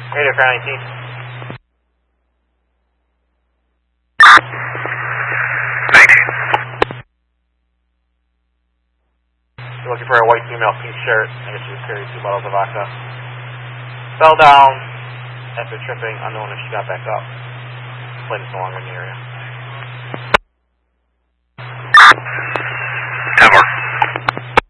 Radio Crown 18. You're looking for a white female pink shirt. I guess she was carrying 2 bottles of vodka. Fell down after tripping. Unknown if she got back up. Plane is no longer in the area.